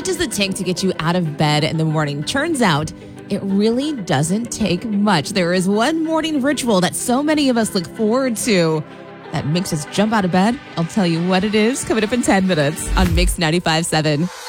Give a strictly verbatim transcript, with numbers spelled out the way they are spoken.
What does it take to get you out of bed in the morning? Turns out it really doesn't take much. There is one morning ritual that so many of us look forward to that makes us jump out of bed. I'll tell you what it is coming up in ten minutes on Mix ninety-five point seven.